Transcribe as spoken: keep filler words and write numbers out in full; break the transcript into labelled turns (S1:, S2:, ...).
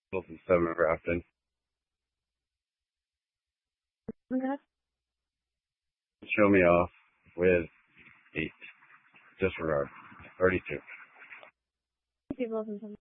S1: Wilson seven Grafton.
S2: Okay.
S1: Show me off with eight. Disregard. thirty-two.
S2: People listen to